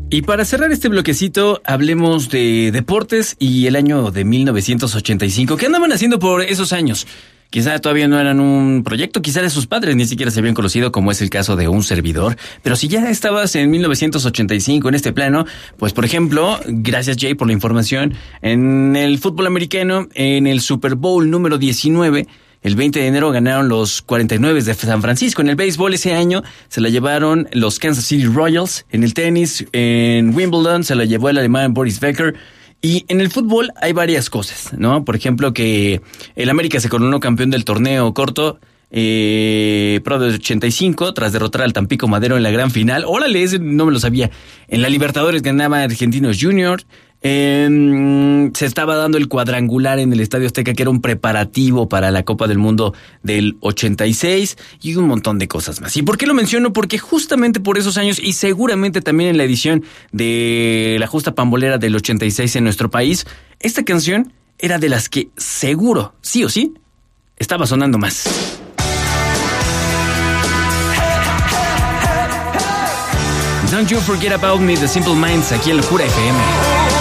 Y para cerrar este bloquecito, hablemos de deportes y el año de 1985. ¿Qué andaban haciendo por esos años? Quizá todavía no eran un proyecto, quizá de sus padres ni siquiera se habían conocido, como es el caso de un servidor. Pero si ya estabas en 1985 en este plano, pues por ejemplo, gracias Jay por la información, en el fútbol americano, en el Super Bowl número 19, el 20 de enero ganaron los 49 de San Francisco. En el béisbol ese año se la llevaron los Kansas City Royals. En el tenis, en Wimbledon, se la llevó el alemán Boris Becker. Y en el fútbol hay varias cosas, ¿no? Por ejemplo, que el América se coronó campeón del torneo corto Pro de 85 tras derrotar al Tampico Madero en la gran final. Órale, ese no me lo sabía. En la Libertadores ganaba Argentinos Juniors. Se estaba dando el cuadrangular en el Estadio Azteca, que era un preparativo para la Copa del Mundo del 86 y un montón de cosas más. ¿Y por qué lo menciono? Porque justamente por esos años y seguramente también en la edición de la Justa Pambolera del 86 en nuestro país, esta canción era de las que seguro, sí o sí, estaba sonando más. Don't You Forget About Me, The Simple Minds, aquí en Locura FM.